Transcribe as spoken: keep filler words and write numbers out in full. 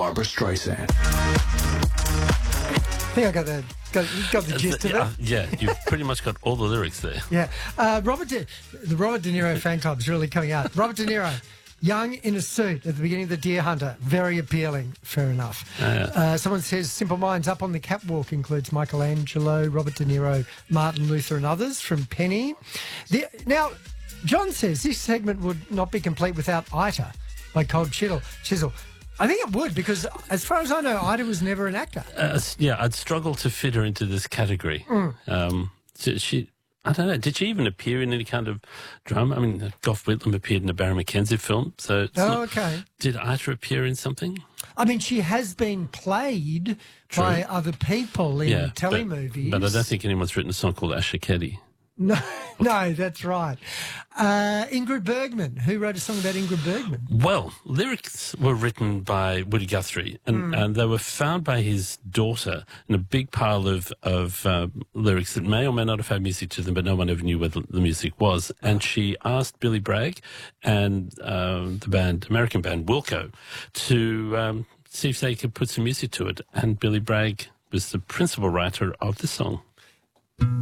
Barbara Streisand. I think I got the got, got the gist of it. Uh, yeah, you've pretty much got all the lyrics there. Yeah, uh, Robert De, the Robert De Niro fan club is really coming out. Robert De Niro, young in a suit at the beginning of The Deer Hunter, very appealing. Fair enough. Uh, yeah. uh, someone says Simple Minds up on the catwalk includes Michelangelo, Robert De Niro, Martin Luther, and others from Penny. The, now, John says this segment would not be complete without Ita by Cold Chisel. Chisel. I think it would, because as far as I know, Ida was never an actor. Uh, yeah, I'd struggle to fit her into this category. Mm. Um, so she, I don't know, did she even appear in any kind of drama? I mean, Gough Whitlam appeared in a Barry McKenzie film. So it's oh, not, okay. Did Ida appear in something? I mean, she has been played True. by other people in yeah, telemovies. But, but I don't think anyone's written a song called Asher Keddy. No, no, that's right. Uh, Ingrid Bergman. Who wrote a song about Ingrid Bergman? Well, lyrics were written by Woody Guthrie, and, Mm. and they were found by his daughter in a big pile of, of uh, lyrics that may or may not have had music to them, but no one ever knew where the, the music was. And she asked Billy Bragg and uh, the band, American band Wilco, to um, see if they could put some music to it. And Billy Bragg was the principal writer of the song.